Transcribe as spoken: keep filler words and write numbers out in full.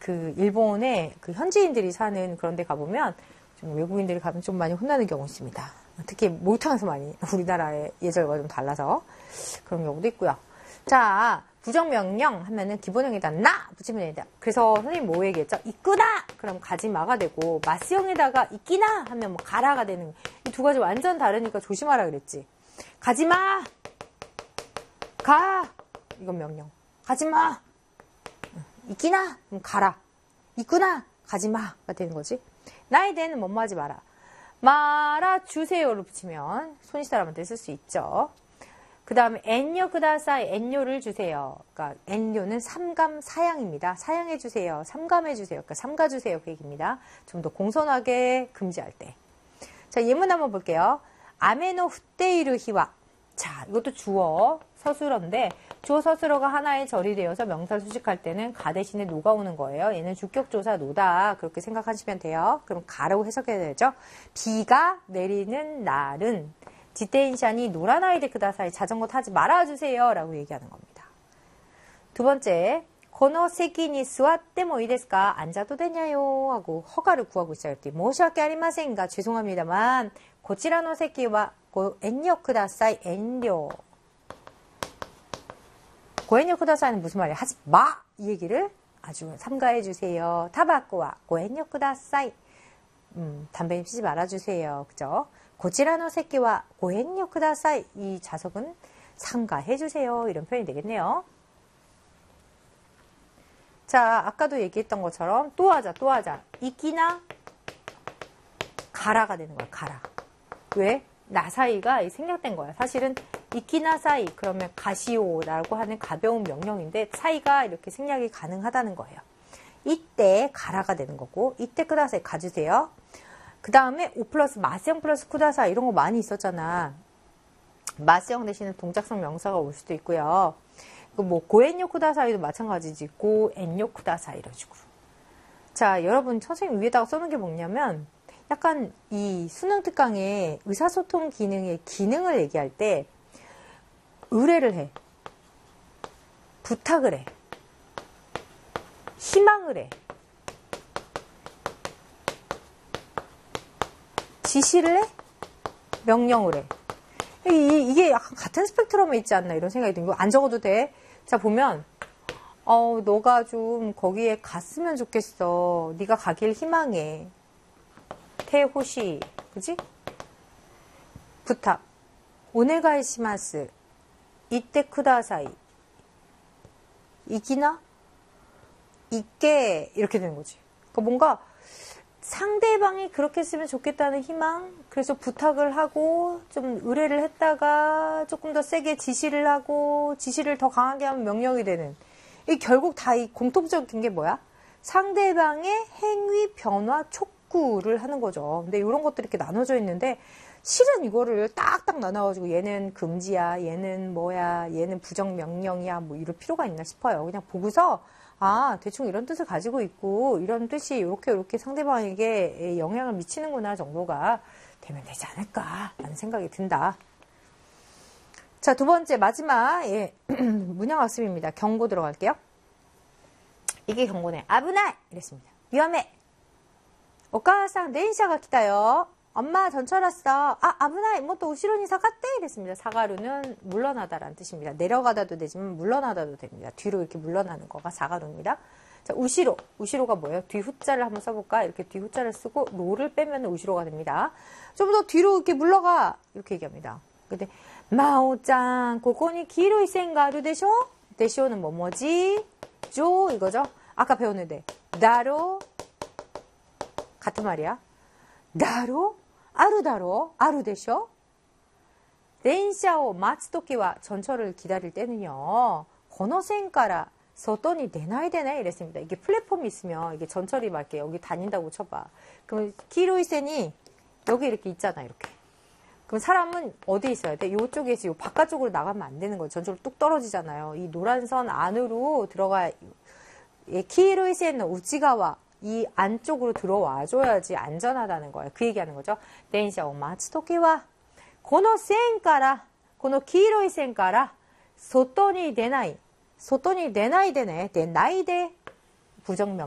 그 일본의 그 현지인들이 사는 그런 데 가보면 좀 외국인들이 가면 좀 많이 혼나는 경우 있습니다. 특히 목욕탕에서 많이 우리나라의 예절과 좀 달라서 그런 경우도 있고요. 자, 부정명령 하면은 기본형에다 나 붙이면 됩니다. 그래서 선생님 뭐 얘기했죠? 있구나! 그럼 가지마가 되고 마스형에다가 있기나 하면 뭐 가라가 되는 이 두 가지 완전 다르니까 조심하라 그랬지. 가지마! 가! 이건 명령. 가지마! 있기나? 그럼 가라. 있구나? 가지마가 되는 거지. 나에 대해는 뭐뭐 하지 마라. 말아주세요를 붙이면 손시사람한테 쓸 수 있죠. 그 다음에 엔요 쿠다사이, 엔요를 주세요. 그러니까 엔요는 삼감 사양입니다. 사양해 주세요. 삼감해 주세요. 그러니까 삼가 주세요. 그 얘기입니다. 좀 더 공손하게 금지할 때. 자, 예문 한번 볼게요. 아메노 후테이르 히와. 자, 이것도 주어 서술어인데 주어 서술어가 하나의 절이 되어서 명사를 수식할 때는 가 대신에 노가 오는 거예요. 얘는 주격조사 노다. 그렇게 생각하시면 돼요. 그럼 가라고 해석해야 되죠. 비가 내리는 날은 지테인샤니 노라나이데 쿠다사이, 자전거 타지 말아주세요 라고 얘기하는 겁니다. 두 번째, 고노 세키니 스와tte 모 이 데스 까? 앉아도 되냐요? 하고 허가를 구하고 있어요. 모시와케 아리마센가? 죄송합니다만 고치라노 세키와 고 엔요 쿠다사이, 엔료. 고엔요 쿠다사이는 무슨 말이야? 하지 마! 이 얘기를 아주 삼가해 주세요. 타바코와 고엔요 쿠다사이. 음, 담배 피지 말아주세요. 그죠? 고치라노 새끼와 고엔요 쿠다사이. 이 자석은 삼가해 주세요. 이런 표현이 되겠네요. 자, 아까도 얘기했던 것처럼 또 하자, 또 하자. 있기나 가라가 되는 거야. 가라. 왜? 나사이가 생략된 거야. 사실은 있기나 사이 그러면 가시오라고 하는 가벼운 명령인데 사이가 이렇게 생략이 가능하다는 거예요. 이때 가라가 되는 거고 이때 쿠다사이 가주세요. 그 다음에 오 플러스 마스형 플러스 쿠다사 이런 거 많이 있었잖아. 마스형 대신에 동작성 명사가 올 수도 있고요. 뭐 고엔요 쿠다사이도 마찬가지지. 고엔요 쿠다사 이런 식으로. 자, 여러분 선생님 위에다가 써놓은 게 뭐냐면 약간 이 수능 특강의 의사소통 기능의 기능을 얘기할 때 의뢰를 해. 부탁을 해. 희망을 해. 지시를 해? 명령을 해. 이, 이게 약간 같은 스펙트럼에 있지 않나 이런 생각이 들고 안 적어도 돼. 자, 보면 어, 너가 좀 거기에 갔으면 좋겠어. 네가 가길 희망해. 태호시, 그지? 부탁. 오네가이 시마스. 이때 쿠다사이. 이기나? 있게 이렇게 되는 거지. 그러니까 뭔가 상대방이 그렇게 했으면 좋겠다는 희망, 그래서 부탁을 하고 좀 의뢰를 했다가 조금 더 세게 지시를 하고 지시를 더 강하게 하면 명령이 되는. 이 결국 다 이 공통적인 게 뭐야? 상대방의 행위 변화 촉구를 하는 거죠. 근데 이런 것들이 이렇게 나눠져 있는데 실은 이거를 딱딱 나눠가지고 얘는 금지야, 얘는 뭐야, 얘는 부정명령이야 뭐 이럴 필요가 있나 싶어요. 그냥 보고서 아, 대충 이런 뜻을 가지고 있고 이런 뜻이 이렇게 이렇게 상대방에게 영향을 미치는구나 정도가 되면 되지 않을까라는 생각이 든다. 자, 두 번째 마지막 예, 문형학습입니다. 경고 들어갈게요. 이게 경고네. 아브나이 이랬습니다. 위험해. 오카상電車が 来たよ. 엄마 전철 왔어. 아, 아브나이 뭐 또 우시로니 사갔대 이랬습니다. 사가루는 물러나다라는 뜻입니다. 내려가다도 되지만 물러나다도 됩니다. 뒤로 이렇게 물러나는 거가 사가루입니다. 자, 우시로. 우시로가 뭐예요? 뒤 후자를 한번 써볼까? 이렇게 뒤 후자를 쓰고 로를 빼면 우시로가 됩니다. 좀 더 뒤로 이렇게 물러가. 이렇게 얘기합니다. 근데 마오짱 고코니 기로이 센가 아루 데쇼? 데쇼는 뭐뭐지? 조 이거죠? 아까 배웠는데 다로 같은 말이야. 다로? 아루다로? 아루데쇼?電車を待つときは 전철을 기다릴 때는요. この線から外に出ないでね이랬습니다. 이게 플랫폼이 있으면 이게 전철이 막 이렇게 여기 다닌다고 쳐봐. 그럼 기로이 센이 여기 이렇게 있잖아. 이렇게. 그럼 사람은 어디 있어야 돼? 이쪽에 있어. 바깥쪽으로 나가면 안 되는 거예요. 전철로 뚝 떨어지잖아요. 이 노란 선 안으로 들어가. 기로이 센의 우찌가와 이 안쪽으로 들어와 줘야지 안전하다는 거예요. 그 얘기하는 거죠. 電車を待つときはこの線からこの黄色い線から外に出ない外に出ないでね出ないで부정명